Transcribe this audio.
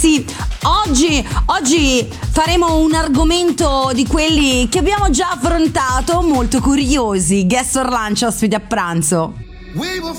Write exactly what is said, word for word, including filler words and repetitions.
sì, oggi, oggi faremo un argomento di quelli che abbiamo già affrontato, molto curiosi. Guest or lunch, ospiti a pranzo.